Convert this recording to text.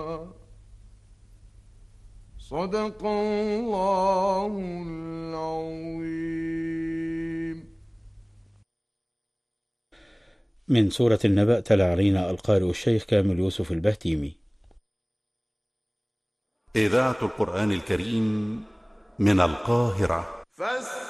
صدق الله العظيم. من سورة النبأ تلا علينا القارئ الشيخ كامل يوسف البهتيمي. إذاعة القرآن الكريم من القاهرة.